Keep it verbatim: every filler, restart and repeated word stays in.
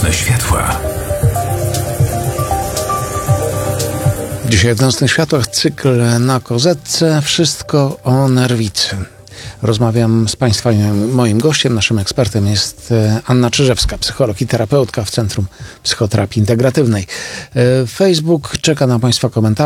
Nocne światła. Dzisiaj w Nocnych Światłach cykl na kozetce. Wszystko o nerwicy. Rozmawiam z Państwa, moim gościem, naszym ekspertem jest Anna Czyżewska, psycholog i terapeutka w Centrum Psychoterapii Integratywnej. Facebook czeka na Państwa komentarze.